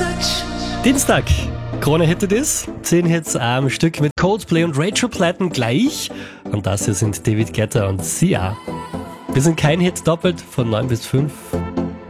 Dienstag, Krone Hit It Is. 10 Hits am Stück mit Coldplay und Rachel Platten gleich. Und das hier sind David Guetta und Sia. Wir sind kein Hit doppelt von 9 bis 5.